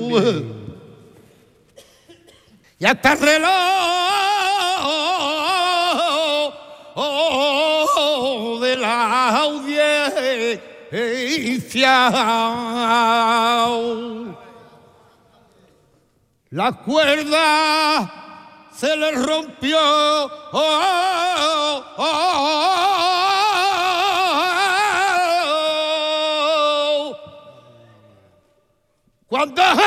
Y hasta el reloj de la audiencia, la cuerda se le rompió. Cuando